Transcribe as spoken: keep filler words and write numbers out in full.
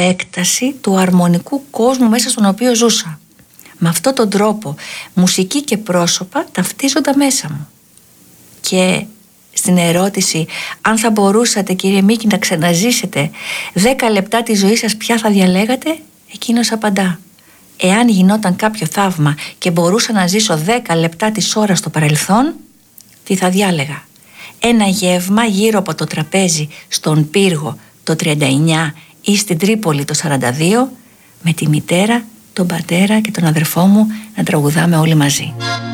έκταση του αρμονικού κόσμου μέσα στον οποίο ζούσα. Με αυτόν τον τρόπο μουσική και πρόσωπα ταυτίζονταν μέσα μου. Και στην ερώτηση αν θα μπορούσατε, κύριε Μίκη, να ξαναζήσετε δέκα λεπτά τη ζωή σας, ποια θα διαλέγατε, εκείνος απαντά: εάν γινόταν κάποιο θαύμα και μπορούσα να ζήσω δέκα λεπτά της ώρας στο παρελθόν, τι θα διάλεγα? Ένα γεύμα γύρω από το τραπέζι στον Πύργο το τριάντα εννιά ή στην Τρίπολη το σαράντα δύο, με τη μητέρα, τον πατέρα και τον αδερφό μου να τραγουδάμε όλοι μαζί.